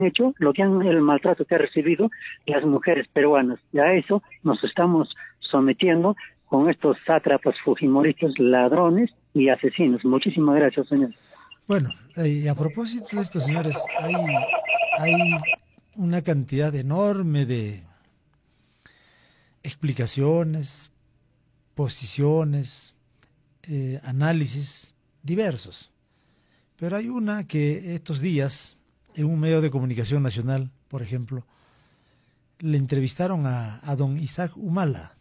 hecho, el maltrato que han recibido las mujeres peruanas. Y a eso nos estamos sometiendo con estos sátrapas fujimoristas, ladrones y asesinos. Muchísimas gracias, señor. Bueno, y a propósito de esto, señores, hay una cantidad enorme de explicaciones, posiciones, análisis diversos. Pero hay una que estos días, en un medio de comunicación nacional, por ejemplo, le entrevistaron a don Isaac Humala.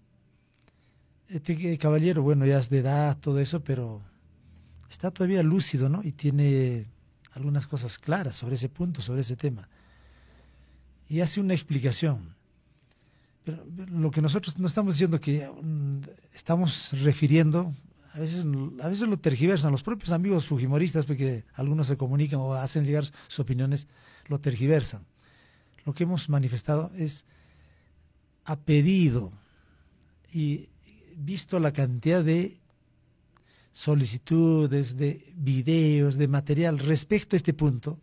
Este caballero, bueno, ya es de edad, todo eso, pero está todavía lúcido, ¿no? Y tiene algunas cosas claras sobre ese punto, sobre ese tema. Y hace una explicación. Pero lo que nosotros no estamos diciendo que estamos refiriendo, a veces lo tergiversan los propios amigos fujimoristas, porque algunos se comunican o hacen llegar sus opiniones, lo tergiversan. Lo que hemos manifestado es a pedido y visto la cantidad de solicitudes, de videos, de material respecto a este punto,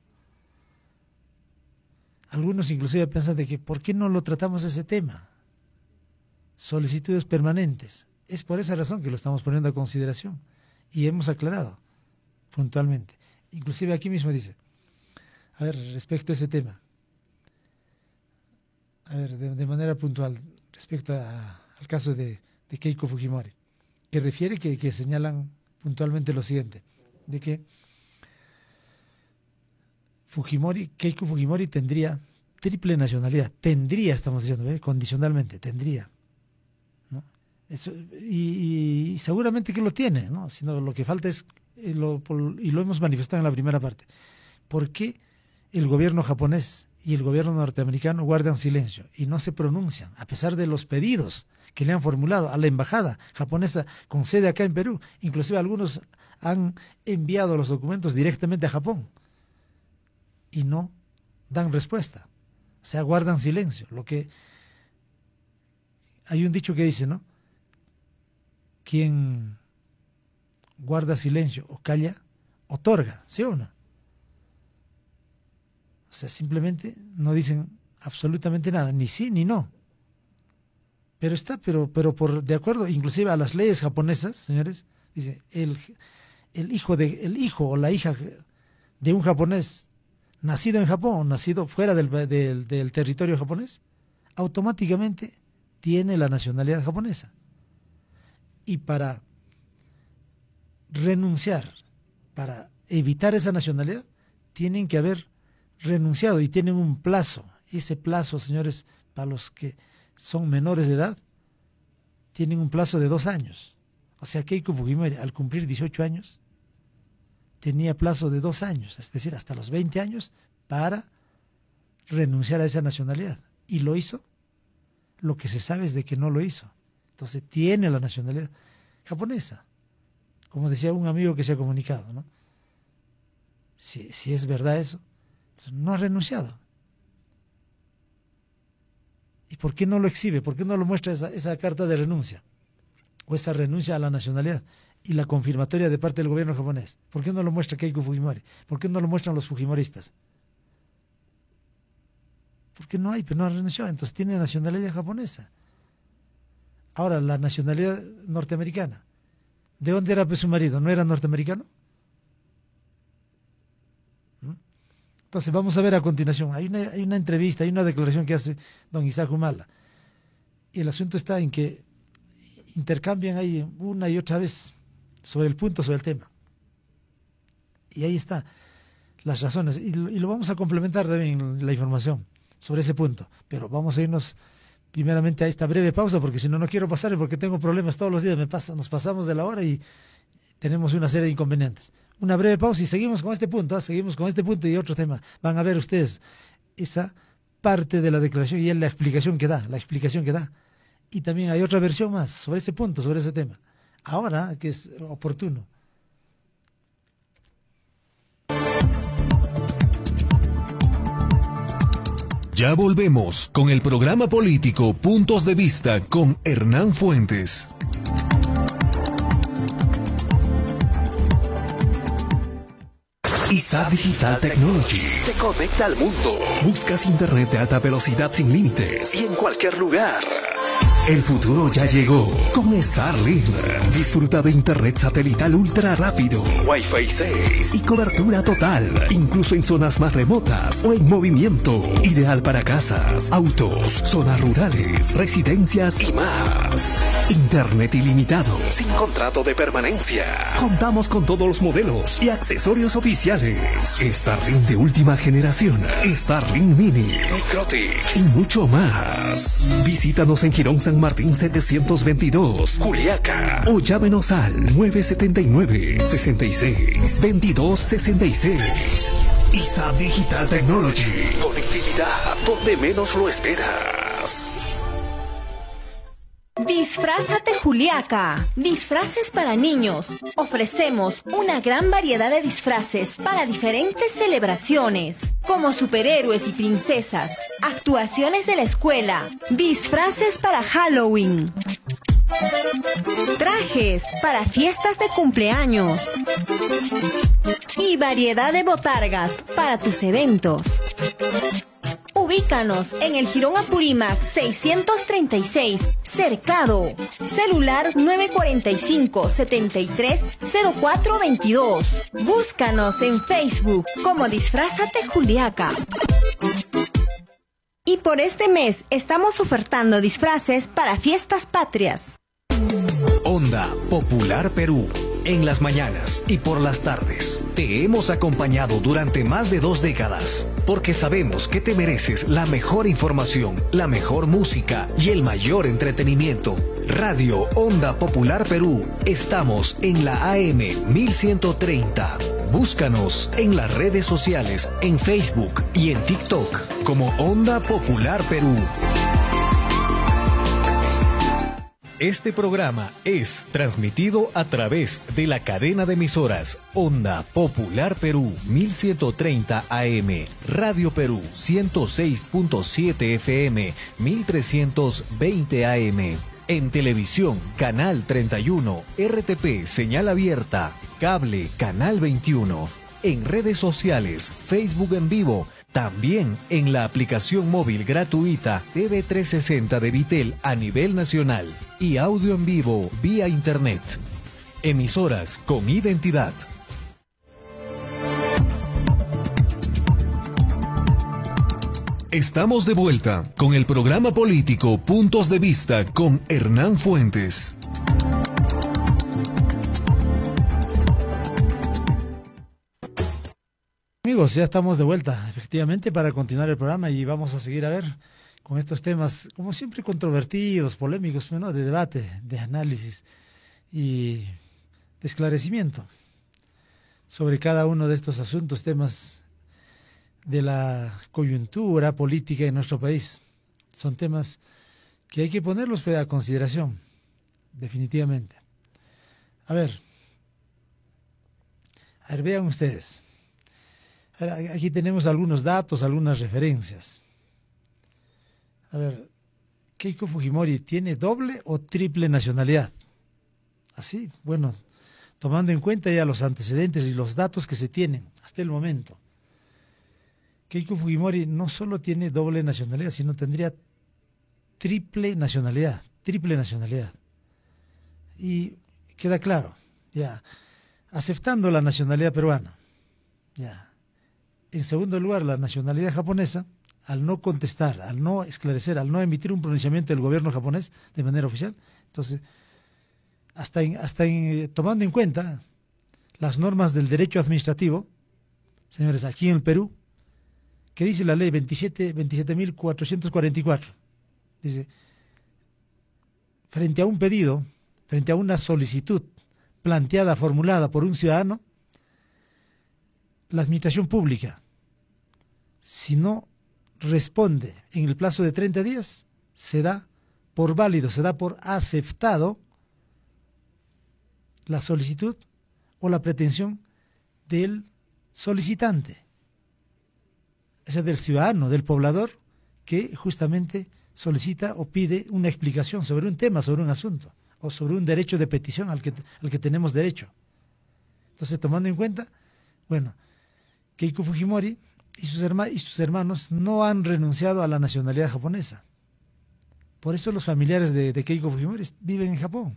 algunos inclusive piensan de que ¿por qué no lo tratamos ese tema? Solicitudes permanentes. Es por esa razón que lo estamos poniendo a consideración y hemos aclarado puntualmente. Inclusive aquí mismo dice, a ver, respecto a ese tema, a ver, de manera puntual, respecto al caso de Keiko Fujimori, que refiere que señalan puntualmente lo siguiente, de que Keiko Fujimori tendría triple nacionalidad, estamos diciendo, condicionalmente, tendría, ¿no? Eso, y seguramente que lo tiene, ¿no? Sino lo que falta es, y lo hemos manifestado en la primera parte, ¿por qué el gobierno japonés y el gobierno norteamericano guardan silencio y no se pronuncian, a pesar de los pedidos que le han formulado a la embajada japonesa con sede acá en Perú? Inclusive algunos han enviado los documentos directamente a Japón y no dan respuesta, o sea, guardan silencio. Lo que hay un dicho que dice, ¿no? Quien guarda silencio o calla, otorga, ¿sí o no? O sea, simplemente no dicen absolutamente nada, ni sí ni no. Pero de acuerdo inclusive a las leyes japonesas, señores, dice, el hijo o la hija de un japonés nacido en Japón o nacido fuera del territorio japonés, automáticamente tiene la nacionalidad japonesa. Y para renunciar, para evitar esa nacionalidad, tienen que haber renunciado y tienen un plazo. Ese plazo, señores, para los que son menores de edad, tienen un plazo de 2 años. O sea, Keiko Fujimori, al cumplir 18 años, tenía plazo de 2 años, es decir, hasta los 20 años, para renunciar a esa nacionalidad. Y lo hizo. Lo que se sabe es de que no lo hizo. Entonces tiene la nacionalidad japonesa. Como decía un amigo que se ha comunicado, ¿no? Si es verdad eso, no ha renunciado. ¿Y por qué no lo exhibe? ¿Por qué no lo muestra esa carta de renuncia? O esa renuncia a la nacionalidad y la confirmatoria de parte del gobierno japonés. ¿Por qué no lo muestra Keiko Fujimori? ¿Por qué no lo muestran los fujimoristas? Porque no hay, pero no ha renunciado. Entonces tiene nacionalidad japonesa. Ahora, la nacionalidad norteamericana. ¿De dónde era su marido? ¿No era norteamericano? Entonces vamos a ver a continuación. Hay una entrevista, hay una declaración que hace don Isaac Humala. Y el asunto está en que intercambian ahí una y otra vez sobre el punto, sobre el tema. Y ahí está las razones. Y lo vamos a complementar también la información sobre ese punto. Pero vamos a irnos primeramente a esta breve pausa, porque si no, no quiero pasar, porque tengo problemas todos los días. Nos pasamos de la hora y tenemos una serie de inconvenientes. Una breve pausa y seguimos con este punto, seguimos con este punto y otro tema. Van a ver ustedes esa parte de la declaración y la explicación que da, Y también hay otra versión más sobre ese punto, sobre ese tema. Ahora, que es oportuno. Ya volvemos con el programa político Puntos de Vista con Hernán Fuentes. ISAT Digital Technology te conecta al mundo. Buscas internet de alta velocidad sin límites y en cualquier lugar. El futuro ya llegó con Starlink. Disfruta de internet satelital ultra rápido, Wi-Fi 6 y cobertura total, incluso en zonas más remotas o en movimiento. Ideal para casas, autos, zonas rurales, residencias y más. Internet ilimitado, sin contrato de permanencia. Contamos con todos los modelos y accesorios oficiales. Starlink de última generación, Starlink Mini, Microtic y mucho más. Visítanos en Girón San Martín 722, Juliaca, o llámenos al 979-66-2266. ISAT Digital Technology. Conectividad donde menos lo esperas. Disfrázate Juliaca. Disfraces para niños. Ofrecemos una gran variedad de disfraces para diferentes celebraciones, como superhéroes y princesas, actuaciones de la escuela, disfraces para Halloween, trajes para fiestas de cumpleaños y variedad de botargas para tus eventos. Ubícanos en el Jirón Apurímac 636, Cercado. Celular 945-730422. Búscanos en Facebook como Disfrázate Juliaca. Y por este mes estamos ofertando disfraces para fiestas patrias. Onda Popular Perú. En las mañanas y por las tardes te hemos acompañado durante más de 2 décadas, porque sabemos que te mereces la mejor información, la mejor música y el mayor entretenimiento. Radio Onda Popular Perú. Estamos en la AM 1130. Búscanos en las redes sociales, en Facebook y en TikTok como Onda Popular Perú. Este programa es transmitido a través de la cadena de emisoras Onda Popular Perú 1130 AM, Radio Perú 106.7 FM, 1320 AM. En televisión, Canal 31, RTP, señal abierta, cable, Canal 21. En redes sociales, Facebook en vivo, también en la aplicación móvil gratuita TV360 de Vitel a nivel nacional y audio en vivo vía internet. Emisoras con identidad. Estamos de vuelta con el programa político Puntos de Vista con Hernán Fuentes. Amigos, ya estamos de vuelta, efectivamente, para continuar el programa y vamos a seguir a ver con estos temas, como siempre, controvertidos, polémicos, ¿no? De debate, de análisis y de esclarecimiento sobre cada uno de estos asuntos, temas de la coyuntura política en nuestro país. Son temas que hay que ponerlos a consideración, definitivamente. A ver, vean ustedes. Aquí tenemos algunos datos, algunas referencias. A ver, Keiko Fujimori tiene doble o triple nacionalidad. Así, bueno, tomando en cuenta ya los antecedentes y los datos que se tienen hasta el momento. Keiko Fujimori no solo tiene doble nacionalidad, sino tendría triple nacionalidad. Y queda claro, ya, aceptando la nacionalidad peruana, ya. En segundo lugar, la nacionalidad japonesa, al no contestar, al no esclarecer, al no emitir un pronunciamiento del gobierno japonés de manera oficial, entonces, tomando en cuenta las normas del derecho administrativo, señores, aquí en el Perú, ¿qué dice la ley 27.444? Dice, frente a un pedido, frente a una solicitud planteada, formulada por un ciudadano, la administración pública, si no responde en el plazo de 30 días, se da por válido, se da por aceptado la solicitud o la pretensión del solicitante, es decir, del ciudadano, del poblador, que justamente solicita o pide una explicación sobre un tema, sobre un asunto, o sobre un derecho de petición al que tenemos derecho. Entonces, tomando en cuenta, bueno, Keiko Fujimori y sus hermanos no han renunciado a la nacionalidad japonesa. Por eso los familiares de Keiko Fujimori viven en Japón.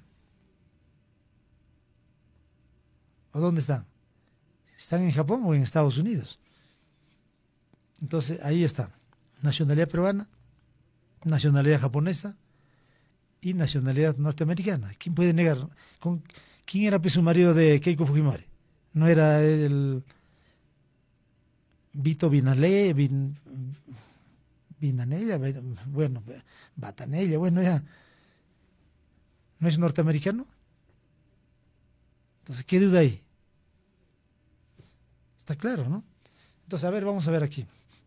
¿O dónde están? ¿Están en Japón o en Estados Unidos? Entonces, ahí está. Nacionalidad peruana, nacionalidad japonesa y nacionalidad norteamericana. ¿Quién puede negar? ¿Quién era pues, su marido de Keiko Fujimori? ¿No era el Vito Binanella, bueno, Batanella, bueno, ya, ¿no es norteamericano? Entonces, ¿qué duda hay? Está claro, ¿no? Entonces, a ver, vamos a ver aquí.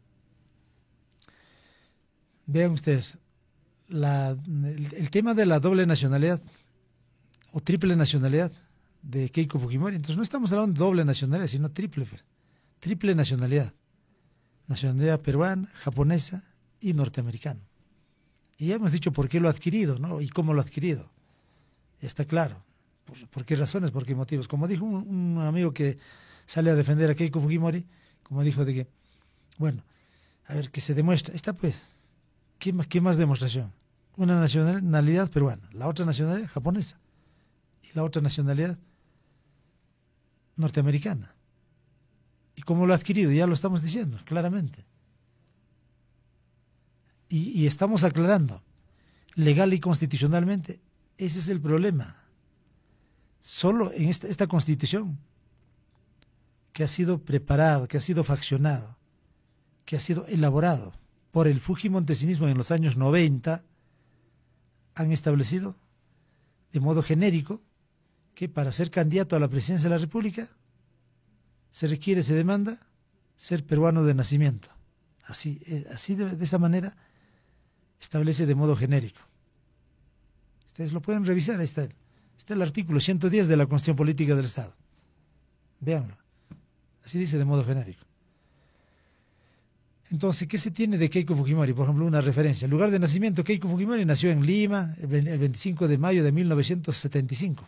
Vean ustedes, el tema de la doble nacionalidad o triple nacionalidad de Keiko Fujimori. Entonces, no estamos hablando de doble nacionalidad, sino triple nacionalidad. Nacionalidad peruana, japonesa y norteamericana. Y ya hemos dicho por qué lo ha adquirido, ¿no? Y cómo lo ha adquirido. Está claro. ¿Por qué razones? ¿Por qué motivos? Como dijo un amigo que sale a defender a Keiko Fujimori, como dijo de que, bueno, a ver, que se demuestra. Está pues, ¿qué más demostración? Una nacionalidad peruana, la otra nacionalidad japonesa y la otra nacionalidad norteamericana. ¿Y cómo lo ha adquirido? Ya lo estamos diciendo, claramente. Y estamos aclarando, legal y constitucionalmente, ese es el problema. Solo en esta Constitución, que ha sido preparado, que ha sido faccionado, que ha sido elaborado por el fujimontesinismo en los años 90, han establecido de modo genérico que para ser candidato a la presidencia de la República se demanda ser peruano de nacimiento. Así de esa manera establece de modo genérico. Ustedes lo pueden revisar, ahí está el artículo 110 de la Constitución Política del Estado. Véanlo. Así dice de modo genérico. Entonces, ¿qué se tiene de Keiko Fujimori? Por ejemplo, una referencia. El lugar de nacimiento, Keiko Fujimori nació en Lima el 25 de mayo de 1975.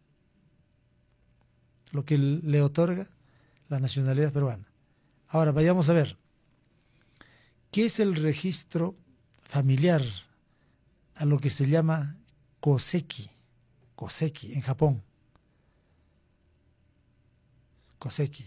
Lo que le otorga la nacionalidad peruana. Ahora, vayamos a ver. ¿Qué es el registro familiar a lo que se llama Koseki? Koseki, en Japón. Koseki.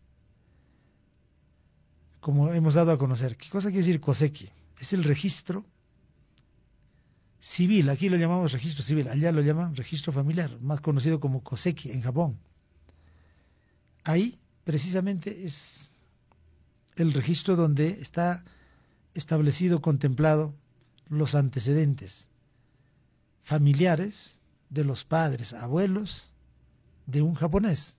Como hemos dado a conocer. ¿Qué cosa quiere decir Koseki? Es el registro civil. Aquí lo llamamos registro civil. Allá lo llaman registro familiar, más conocido como Koseki en Japón. Ahí, precisamente, es el registro donde está establecido, contemplado los antecedentes familiares de los padres, abuelos de un japonés.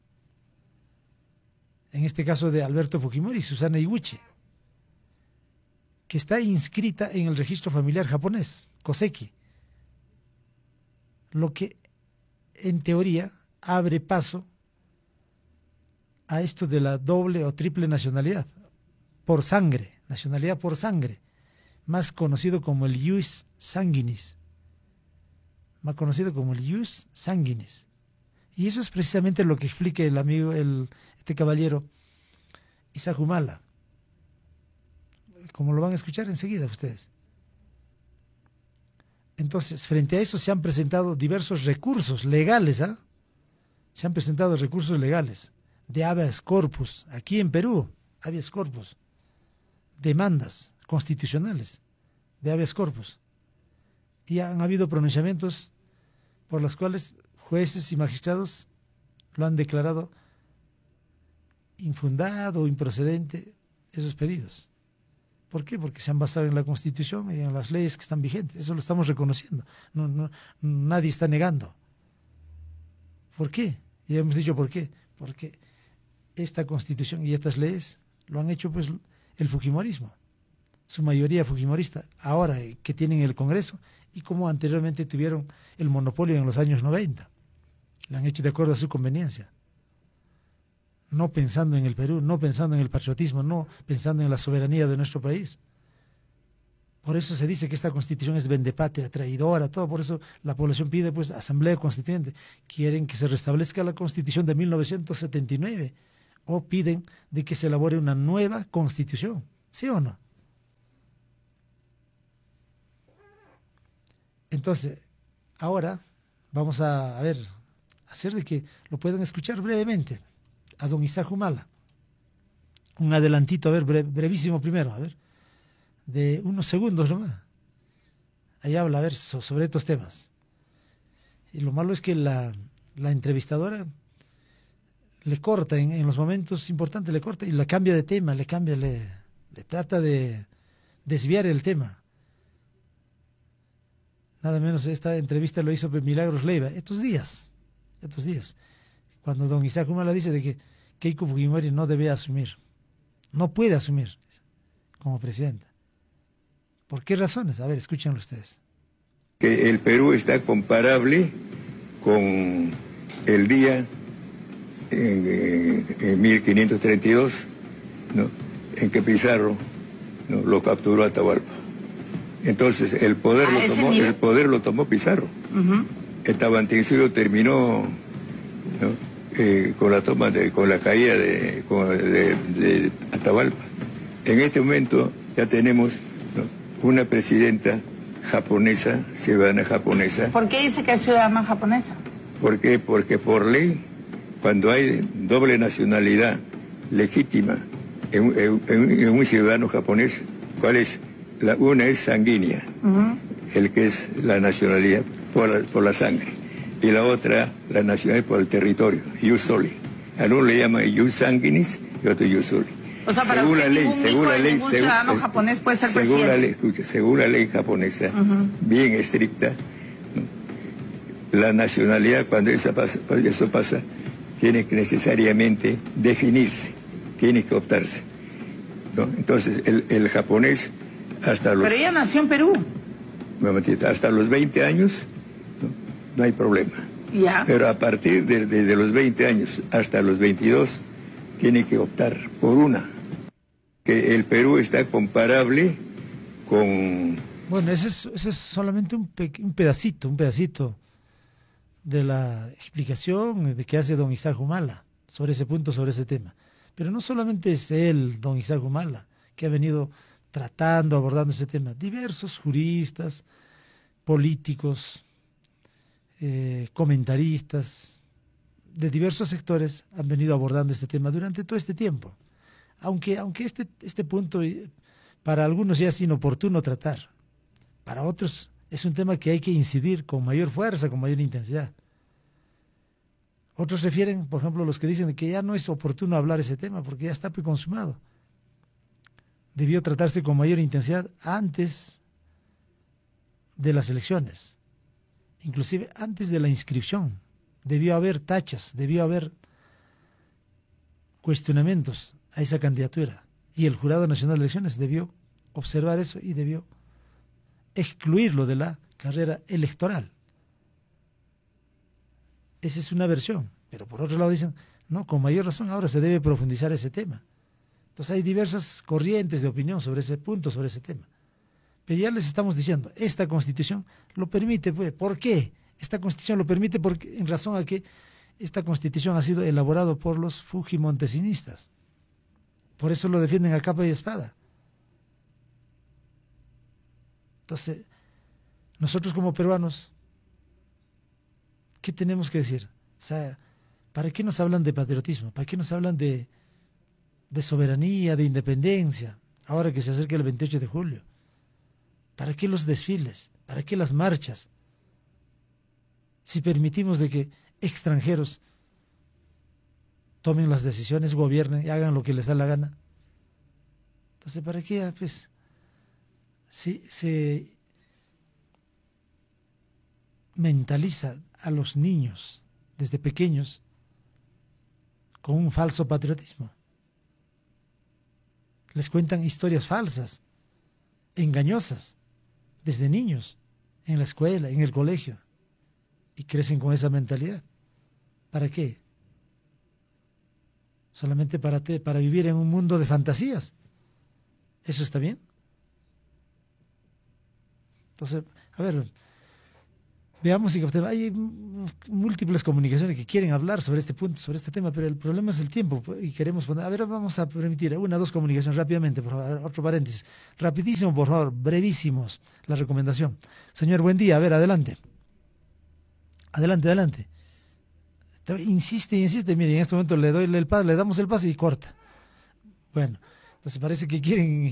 En este caso de Alberto Fujimori y Susana Iguchi, que está inscrita en el registro familiar japonés, Koseki, lo que en teoría abre paso a esto de la doble o triple nacionalidad, por sangre, nacionalidad por sangre, más conocido como el ius sanguinis, Y eso es precisamente lo que explica el amigo, este caballero, Isaac Humala, como lo van a escuchar enseguida ustedes. Entonces, frente a eso se han presentado diversos recursos legales, Se han presentado recursos legales de habeas corpus, aquí en Perú, habeas corpus, demandas constitucionales de habeas corpus. Y han habido pronunciamientos por los cuales jueces y magistrados lo han declarado infundado o improcedente esos pedidos. ¿Por qué? Porque se han basado en la Constitución y en las leyes que están vigentes. Eso lo estamos reconociendo. Nadie está negando. ¿Por qué? Ya hemos dicho por qué. Porque esta Constitución y estas leyes lo han hecho pues el fujimorismo, su mayoría fujimorista, ahora que tienen el Congreso y como anteriormente tuvieron el monopolio en los años 90. Lo han hecho de acuerdo a su conveniencia, no pensando en el Perú, no pensando en el patriotismo, no pensando en la soberanía de nuestro país. Por eso se dice que esta Constitución es vendepatria, traidora, todo. Por eso la población pide pues asamblea constituyente. Quieren que se restablezca la Constitución de 1979, o piden de que se elabore una nueva constitución, ¿sí o no? Entonces, ahora vamos a ver, hacer de que lo puedan escuchar brevemente a don Isaac Humala. Un adelantito, a ver, brevísimo primero, a ver, de unos segundos nomás. Ahí habla, a ver, sobre estos temas. Y lo malo es que la entrevistadora le corta en los momentos importantes, le corta y le cambia de tema, le trata de desviar el tema. Nada menos esta entrevista lo hizo Milagros Leiva estos días, cuando don Isaac Humala dice de que Keiko Fujimori no debe asumir, no puede asumir como presidenta. ¿Por qué razones? A ver, escúchenlo ustedes. Que el Perú está comparable con el día en 1532, ¿no?, en que Pizarro, ¿no?, lo capturó a Atahualpa. Entonces el poder lo tomó Pizarro. El Tahuantinsuyo terminó, ¿no?, con la caída de Atahualpa. En este momento ya tenemos, ¿no?, una presidenta japonesa, ciudadana japonesa. ¿Por qué dice que es ciudadana japonesa? ¿Por qué? Porque por ley, cuando hay doble nacionalidad legítima en un ciudadano japonés, ¿cuál es? Una es sanguínea, el que es la nacionalidad por la sangre, y la otra la nacionalidad por el territorio, ius soli. A uno le llaman ius sanguinis y otro ius soli. O sea, para según la ley, ciudadano japonés puede ser presidente. Según la ley japonesa, bien estricta, ¿no?, la nacionalidad, cuando eso pasa, tiene que necesariamente definirse, tiene que optarse, ¿no? Entonces, el japonés hasta los... Pero ella nació en Perú. Hasta los 20 años, no hay problema. Ya. Pero a partir de los 20 años hasta los 22, tiene que optar por una. Que el Perú está comparable con... Bueno, ese es solamente un pedacito de la explicación de que hace don Isaac Humala sobre ese punto, sobre ese tema. Pero no solamente es él, don Isaac Humala, que ha venido abordando ese tema. Diversos juristas, políticos, comentaristas de diversos sectores han venido abordando este tema durante todo este tiempo. Aunque este punto para algunos ya es inoportuno tratar, para otros es un tema que hay que incidir con mayor fuerza, con mayor intensidad. Otros refieren, por ejemplo, los que dicen que ya no es oportuno hablar ese tema porque ya está consumado. Debió tratarse con mayor intensidad antes de las elecciones, inclusive antes de la inscripción. Debió haber tachas, debió haber cuestionamientos a esa candidatura. Y el Jurado Nacional de Elecciones debió observar eso y debió excluirlo de la carrera electoral. Esa es una versión. Pero por otro lado dicen, no, con mayor razón ahora se debe profundizar ese tema. Entonces hay diversas corrientes de opinión sobre ese punto, sobre ese tema. Pero ya les estamos diciendo, esta Constitución lo permite, pues. ¿Por qué? Esta Constitución lo permite porque, en razón a que esta Constitución ha sido elaborada por los fujimontesinistas. Por eso lo defienden a capa y espada. Entonces, nosotros como peruanos, ¿qué tenemos que decir? O sea, ¿para qué nos hablan de patriotismo? ¿Para qué nos hablan de soberanía, de independencia, ahora que se acerca el 28 de julio? ¿Para qué los desfiles? ¿Para qué las marchas? Si permitimos de que extranjeros tomen las decisiones, gobiernen y hagan lo que les da la gana. Entonces, ¿para qué? Pues, si se mentaliza a los niños desde pequeños con un falso patriotismo. Les cuentan historias falsas, engañosas, desde niños, en la escuela, en el colegio, y crecen con esa mentalidad. ¿Para qué? Solamente para vivir en un mundo de fantasías. ¿Eso está bien? Entonces, a ver, Veamos si hay múltiples comunicaciones que quieren hablar sobre este punto, sobre este tema, pero el problema es el tiempo y queremos poner, a ver, vamos a permitir una o dos comunicaciones rápidamente, por favor, otro paréntesis, rapidísimo, por favor, brevísimos, la recomendación. Señor, buen día, a ver, adelante. Adelante. Insiste, mire, en este momento le damos el pase y corta. Bueno, entonces parece que quieren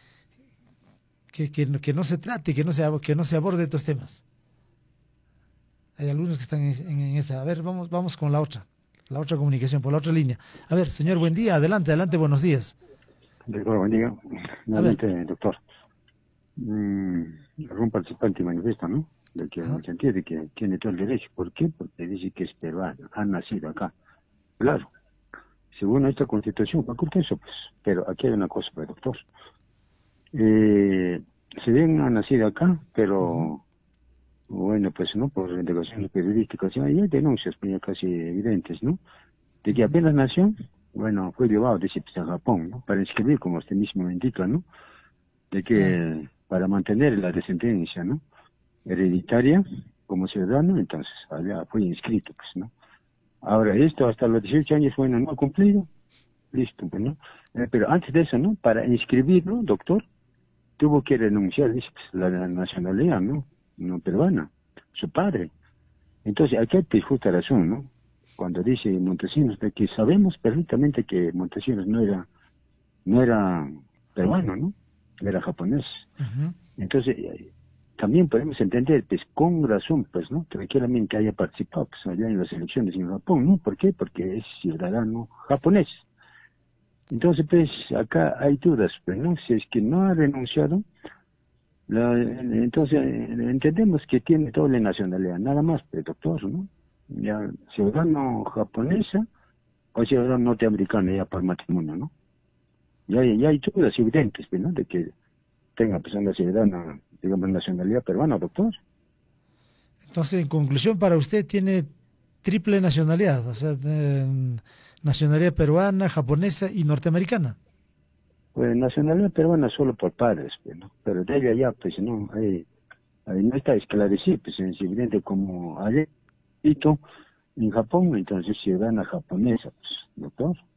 que no se trate, que no se aborde estos temas. Hay algunos que están en esa. A ver, vamos con la otra comunicación, por la otra línea. A ver, señor, buen día, adelante, buenos días. Buen día, nuevamente, doctor. Algún participante manifiesta, ¿no? De que, en el sentido de que tiene todo el derecho. ¿Por qué? Porque dice que es peruano, ha nacido acá. Claro, según esta constitución, faculta eso, pues. Pero aquí hay una cosa, pues, doctor. Si bien ha nacido acá, pero... Bueno, pues, ¿no? Por declaraciones periodísticas, y hay denuncias pues, casi evidentes, ¿no? De que apenas nació, bueno, fue llevado, dice, pues, a Japón, ¿no? Para inscribir, como usted mismo indica, ¿no? De que para mantener la descendencia, ¿no? Hereditaria, como ciudadano, entonces, allá fue inscrito, pues, ¿no? Ahora, esto hasta los 18 años, bueno, no ha cumplido, listo, pues, ¿no? Pero antes de eso, ¿no? Para inscribirlo, doctor, tuvo que renunciar, dice, pues, la nacionalidad, ¿no? No peruana, su padre. Entonces, aquí hay justa razón, ¿no? Cuando dice Montesinos, de que sabemos perfectamente que Montesinos no era peruano, ¿no? Era japonés. Entonces, también podemos entender, pues, con razón, pues, ¿no? Tranquilamente haya participado, pues, allá en las elecciones en Japón, ¿no? ¿Por qué? Porque es ciudadano japonés. Entonces, pues, acá hay dudas, pues, ¿no? Si es que no ha renunciado, entonces entendemos que tiene doble nacionalidad, nada más, pero doctor, ¿no? Ya ciudadano japonesa o ciudadano norteamericano ya por matrimonio, ¿no? Ya hay dudas evidentes, ¿no? De que tenga persona ciudadana, digamos, nacionalidad peruana, doctor. Entonces, en conclusión, para usted tiene triple nacionalidad, o sea, nacionalidad peruana, japonesa y norteamericana. Pues nacionalidad peruana solo por padres, ¿no? Pero de ella ya, pues no, ahí no está esclarecido, pues es evidente como allí en Japón, entonces ciudadana japonesa, pues, doctor. O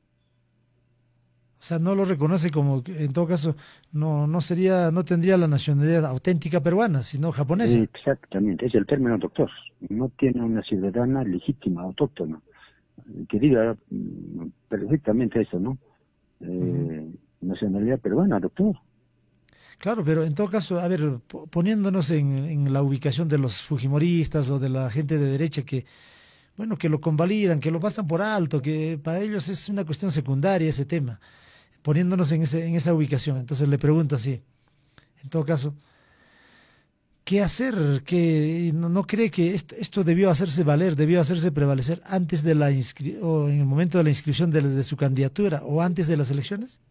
sea, no lo reconoce como, en todo caso, no tendría la nacionalidad auténtica peruana, sino japonesa. Exactamente, es el término, doctor. No tiene una ciudadana legítima, autóctona, que diga perfectamente eso, ¿no? Nacionalidad peruana, doctor. Claro, pero en todo caso, a ver, poniéndonos en la ubicación de los fujimoristas o de la gente de derecha que, bueno, que lo convalidan, que lo pasan por alto, que para ellos es una cuestión secundaria ese tema, poniéndonos en esa ubicación. Entonces le pregunto así, en todo caso, ¿qué hacer? ¿No cree que esto debió hacerse valer, debió hacerse prevalecer antes de o en el momento de la inscripción de su candidatura o antes de las elecciones?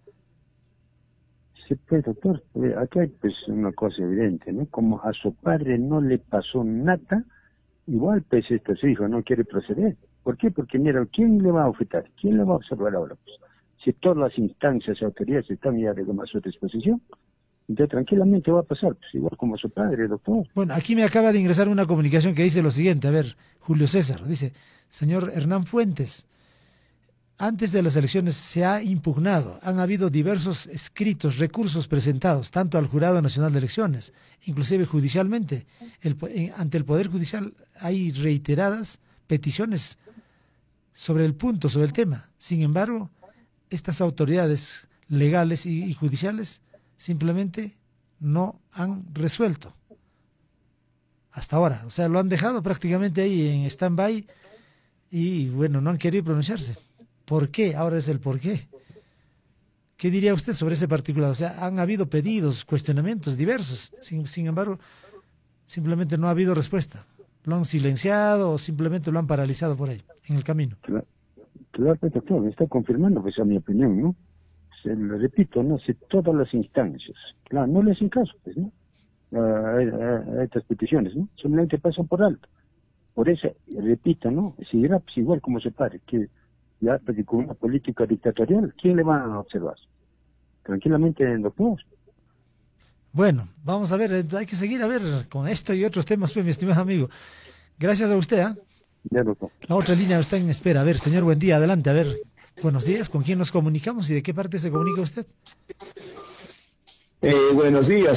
Sí, pues, doctor, aquí hay pues una cosa evidente, ¿no? Como a su padre no le pasó nada, igual pues su hijo no quiere proceder. ¿Por qué? Porque mira, ¿quién le va a objetar? ¿Quién le va a observar ahora? Pues, si todas las instancias y autoridades están ya a su disposición, entonces tranquilamente va a pasar, pues igual como a su padre, doctor. Bueno, aquí me acaba de ingresar una comunicación que dice lo siguiente, a ver, Julio César, dice, señor Hernán Fuentes, antes de las elecciones se ha impugnado, han habido diversos escritos, recursos presentados, tanto al Jurado Nacional de Elecciones, inclusive judicialmente. Ante el Poder Judicial hay reiteradas peticiones sobre el punto, sobre el tema. Sin embargo, estas autoridades legales y judiciales simplemente no han resuelto hasta ahora. O sea, lo han dejado prácticamente ahí en stand-by y, bueno, no han querido pronunciarse. ¿Por qué? Ahora es el por qué. ¿Qué diría usted sobre ese particular? O sea, han habido pedidos, cuestionamientos diversos. Sin embargo, simplemente no ha habido respuesta. Lo han silenciado o simplemente lo han paralizado por ahí, en el camino. Claro, doctor, me está confirmando, pues, a mi opinión, ¿no? Lo repito, ¿no? Si todas las instancias, claro, no le hacen caso, pues, ¿no? A estas peticiones, ¿no? Simplemente pasan por alto. Por eso, repito, ¿no? Si era pues, igual como se pare, que ya pues, con una política dictatorial, ¿quién le va a observar? Tranquilamente, doctor. Bueno, vamos a ver, hay que seguir a ver con esto y otros temas, pues, mi estimado amigo. Gracias a usted, ¿ah? Ya, doctor. La otra línea está en espera. A ver, señor, buen día, adelante. A ver, buenos días, ¿con quién nos comunicamos y de qué parte se comunica usted? Buenos días.